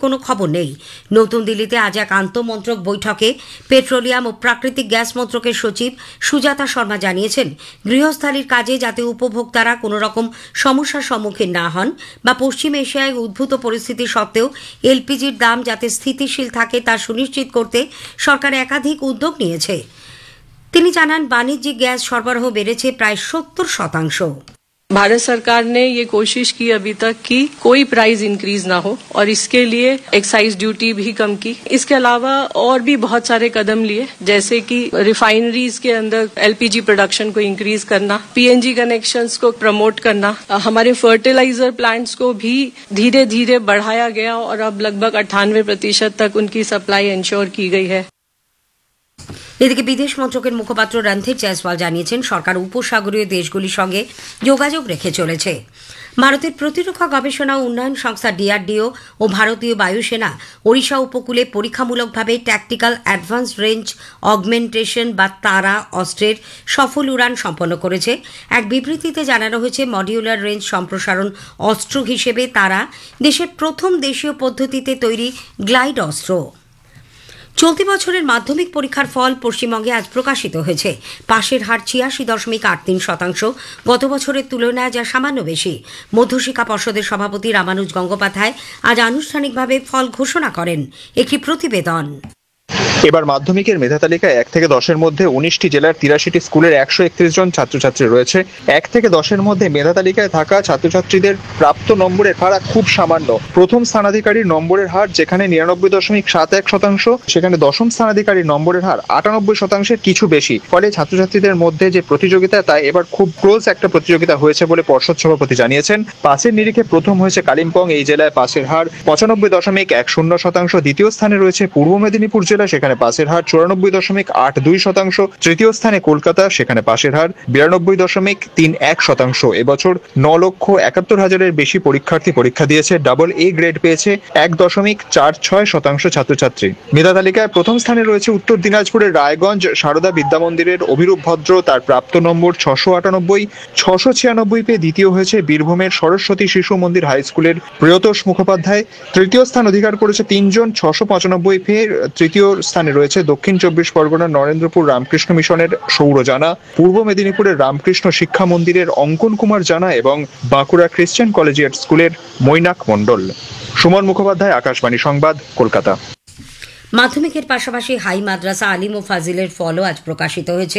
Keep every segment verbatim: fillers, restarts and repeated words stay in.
কোনো খবর নেই। নতুন দিল্লিতে আজ এক আন্তমন্ত্রক বৈঠকে পেট্রোলিয়াম ও প্রাকৃতিক গ্যাস মন্ত্রকের সচিব সুজাতা শর্মা জানিয়েছেন, গৃহস্থালির কাজে যাতে উপভোক্তারা কোনো রকম সমস্যার সম্মুখীন না হন বা পশ্চিম এশিয়ায় উদ্ভূত পরিস্থিতি সত্ত্বেও এলপিজির দাম যাতে স্থিতিশীল থাকে তা সুনিশ্চিত করতে সরকার একাধিক উদ্যোগ নিয়েছে। তিনি জানান, বাণিজ্যিক গ্যাস সরবরাহ বেড়েছে প্রায় সত্তর শতাংশ। भारत सरकार ने ये कोशिश की अभी तक कि कोई प्राइस इंक्रीज ना हो और इसके लिए एक्साइज ड्यूटी भी कम की। इसके अलावा और भी बहुत सारे कदम लिए, जैसे कि रिफाइनरीज के अंदर एलपीजी प्रोडक्शन को इंक्रीज करना, पीएनजी कनेक्शंस को प्रमोट करना, हमारे फर्टिलाइजर प्लांट्स को भी धीरे धीरे बढ़ाया गया और अब लगभग अट्ठानवे प्रतिशत तक उनकी सप्लाई इंश्योर की गई है। এদিকে বিদেশ মন্ত্রকের মুখপাত্র রণধীর জয়সওয়াল জানিয়েছেন, সরকার উপসাগরীয় দেশগুলির সঙ্গে যোগাযোগ রেখে চলেছে। ভারতের প্রতিরক্ষা গবেষণা ও উন্নয়ন সংস্থা ডিআরডিও ও ভারতীয় বায়ুসেনা ওড়িশা উপকূলে পরীক্ষামূলকভাবে ট্যাকটিক্যাল অ্যাডভান্স রেঞ্জ অগমেন্টেশন বা তারা অস্ত্রের সফল উড়ান সম্পন্ন করেছে। এক বিবৃতিতে জানানো হয়েছে, মডিউলার রেঞ্জ সম্প্রসারণ অস্ত্র হিসেবে তারা দেশের প্রথম দেশীয় পদ্ধতিতে তৈরি গ্লাইড অস্ত্র। চলতি বছরের মাধ্যমিক পরীক্ষার ফল পশ্চিমবঙ্গে আজ প্রকাশিত হয়েছে। পাশের হার ছিয়াশি দশমিক আট তিন শতাংশ, গত বছরের তুলনায় যা সামান্য বেশি। মধ্যশিক্ষা পর্ষদের সভাপতি রামানুজ গঙ্গোপাধ্যায় আজ আনুষ্ঠানিকভাবে ফল ঘোষণা করেন। একটি প্রতিবেদন। এবার মাধ্যমিকের মেধা তালিকায় এক থেকে দশের মধ্যে উনিশটি জেলার তিরাশিটি স্কুলের একশো একত্রিশ জন ছাত্রছাত্রী রয়েছে। এক থেকে দশের মধ্যে মেধা তালিকায় থাকা ছাত্রছাত্রীদের প্রাপ্ত নম্বরের হার খুব সামান্য। প্রথম স্থানাধিকারীর নম্বরের হার যেখানে নিরানব্বই দশমিক সাত এক শতাংশ, সেখানে দশম স্থানাধিকারীর নম্বরের হার আটানব্বই শতাংশের কিছু বেশি। ফলে ছাত্রছাত্রীদের মধ্যে যে প্রতিযোগিতা, তা এবার খুব ক্লোজ একটা প্রতিযোগিতা হয়েছে বলে পর্ষদ সভাপতি জানিয়েছেন। পাসের নিরিখে প্রথম হয়েছে কালিম্পং। এই জেলায় পাসের হার পঁচানব্বই দশমিক এক শূন্য শতাংশ। দ্বিতীয় স্থানে রয়েছে পূর্ব মেদিনীপুর জেলা, সেখানে পাসের হার চুরানব্বই দশমিক আট দুই শতাংশ। তৃতীয় স্থানে কলকাতা, সেখানে পাসের হার বিরানব্বই দশমিক তিন এক শতাংশ। এবছর ন লক্ষ একাত্তর হাজারের বেশি পরীক্ষার্থী পরীক্ষা দিয়েছে। ডাবল এ গ্রেড পেয়েছে এক দশমিক চার ছয় শতাংশ ছাত্রছাত্রী। মেধা তালিকায় প্রথম স্থানে রয়েছে উত্তর দিনাজপুরের রায়গঞ্জ সারদা বিদ্যা মন্দিরের অভিরূপ ভদ্র, তার প্রাপ্ত নম্বর ছশো আটানব্বই। ছশো ছিয়ানব্বই পেয়ে দ্বিতীয় হয়েছে বীরভূমের সরস্বতী শিশু মন্দির হাই স্কুলের প্রিয়তোষ মুখোপাধ্যায়। তৃতীয় স্থান অধিকার করেছে তিনজন, ছশো পঁচানব্বই পেয়ে তৃতীয় স্থানে রয়েছে দক্ষিণ চব্বিশ পরগনার নরেন্দ্রপুর রামকৃষ্ণ মিশনের সৌর জানা, পূর্ব মেদিনীপুরের রামকৃষ্ণ শিক্ষা মন্দিরের অঙ্কন কুমার জানা এবং বাঁকুড়া খ্রিস্টান কলেজিয়েট স্কুলের মৈনাক মণ্ডল। সুমন মুখোপাধ্যায়, আকাশবাণী সংবাদ, কলকাতা। মাধ্যমিকের পাশাপাশি হাই মাদ্রাসা আলিম ও ফাজিলের ফলও আজ প্রকাশিত হয়েছে।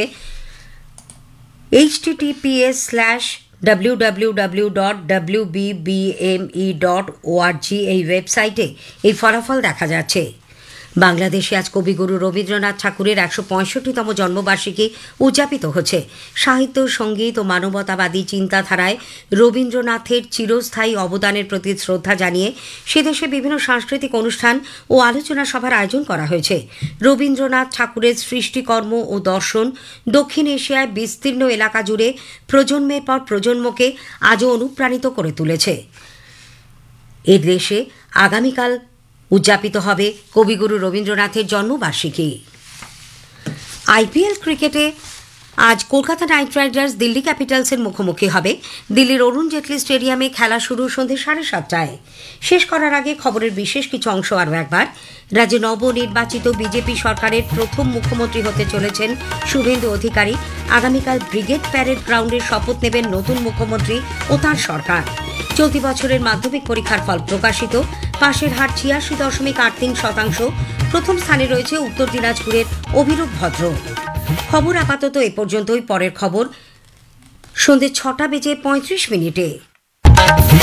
HTTPS slash W W W dot W B B M E dot ORG এই ওয়েবসাইটে এই ফলাফল দেখা যাচ্ছে। বাংলাদেশে আজ কবিগুরু রবীন্দ্রনাথ ঠাকুরের একশো পঁয়ষট্টিতম জন্মবার্ষিকী উদযাপিত হচ্ছে। সাহিত্য, সঙ্গীত ও মানবতাবাদী চিন্তাধারায় রবীন্দ্রনাথের চিরস্থায়ী অবদানের প্রতি শ্রদ্ধা জানিয়ে সেদেশে বিভিন্ন সাংস্কৃতিক অনুষ্ঠান ও আলোচনা সভার আয়োজন করা হয়েছে। রবীন্দ্রনাথ ঠাকুরের সৃষ্টিকর্ম ও দর্শন দক্ষিণ এশিয়ায় বিস্তীর্ণ এলাকা জুড়ে প্রজন্মের পর প্রজন্মকে আজও অনুপ্রাণিত করে তুলেছে। এ দেশে আগামীকাল উদযাপিত হবে কবিগুরু রবীন্দ্রনাথের জন্মবার্ষিকী। আইপিএল ক্রিকেটে আজ কলকাতা নাইট রাইডার্স দিল্লি ক্যাপিটালসের মুখোমুখি হবে। দিল্লির অরুণ জেটলি স্টেডিয়ামে খেলা শুরু সন্ধ্যে সাড়ে সাতটায়। শেষ করার আগে খবরের বিশেষ কিছু অংশ আরও একবার। রাজ্যে নবনির্বাচিত বিজেপি সরকারের প্রথম মুখ্যমন্ত্রী হতে চলেছেন শুভেন্দু অধিকারী। আগামীকাল ব্রিগেড প্যারেড গ্রাউন্ডে শপথ নেবেন নতুন মুখ্যমন্ত্রী ও তাঁর সরকার। চলতি বছরের মাধ্যমিক পরীক্ষার ফল প্রকাশিত। পাশের হার ছিয়াশি দশমিক আট তিন শতাংশ। প্রথম স্থানে রয়েছে উত্তর দিনাজপুরের অভিরূপ ভদ্র। খবর আপাতত এ পর্যন্তই। পরের খবর সন্ধ্যে ছটা বেজে পঁয়ত্রিশ মিনিটে।